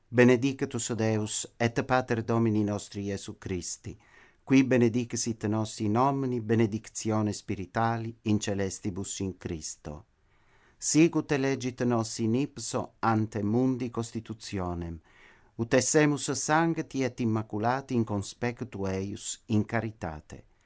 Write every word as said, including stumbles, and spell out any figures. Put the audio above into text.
Benedictus Deus et Pater Domini nostri Iesu Christi, qui benedicsit nos in omni benedictione spiritali in celestibus in Christo. Sicut elegit nos in ipso ante mundi constitutionem, ut essemus sancti et immaculati in conspectu eius in caritate.